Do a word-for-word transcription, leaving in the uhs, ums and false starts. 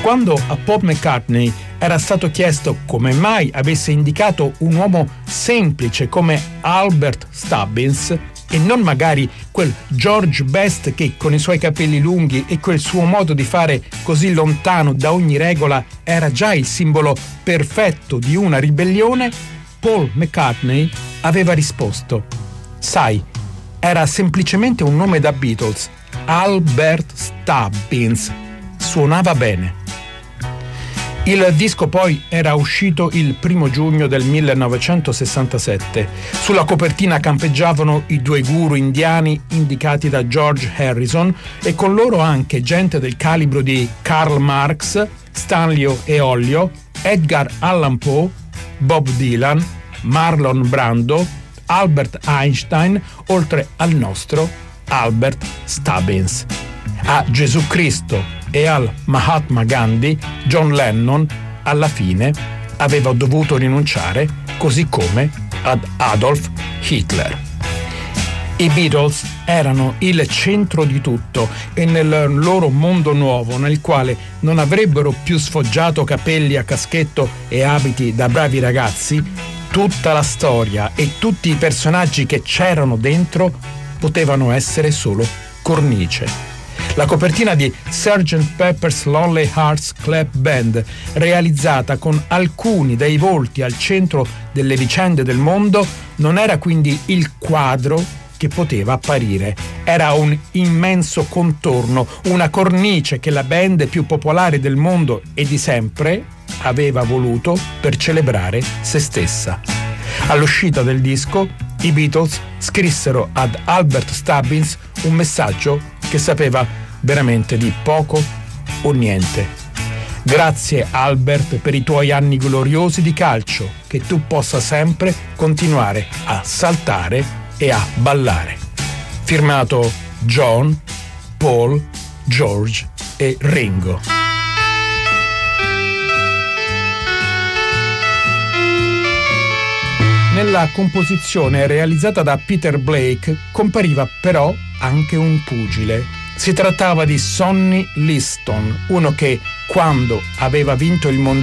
Quando a Paul McCartney era stato chiesto come mai avesse indicato un uomo semplice come Albert Stubbins e non magari quel George Best che con i suoi capelli lunghi e quel suo modo di fare così lontano da ogni regola era già il simbolo perfetto di una ribellione, Paul McCartney aveva risposto: sai, era semplicemente un nome da Beatles, Albert Stubbins, suonava bene. Il disco poi era uscito il primo giugno del millenovecentosessantasette. Sulla copertina campeggiavano i due guru indiani indicati da George Harrison e con loro anche gente del calibro di Karl Marx, Stanlio e Ollio, Edgar Allan Poe, Bob Dylan, Marlon Brando, Albert Einstein, oltre al nostro Albert Stubbins. A Gesù Cristo e al Mahatma Gandhi, John Lennon alla fine aveva dovuto rinunciare, così come ad Adolf Hitler. I Beatles erano il centro di tutto e nel loro mondo nuovo, nel quale non avrebbero più sfoggiato capelli a caschetto e abiti da bravi ragazzi, tutta la storia e tutti i personaggi che c'erano dentro potevano essere solo cornice. La copertina di sergeant Pepper's Lonely Hearts Club Band, realizzata con alcuni dei volti al centro delle vicende del mondo, non era quindi il quadro che poteva apparire. Era un immenso contorno, una cornice che la band più popolare del mondo e di sempre aveva voluto per celebrare se stessa. All'uscita del disco, i Beatles scrissero ad Albert Stubbins un messaggio che sapeva veramente di poco o niente. Grazie Albert per i tuoi anni gloriosi di calcio, che tu possa sempre continuare a saltare e a ballare. Firmato John, Paul, George e Ringo. Nella composizione realizzata da Peter Blake compariva però anche un pugile. Si trattava di Sonny Liston, uno che, quando aveva vinto il mondiale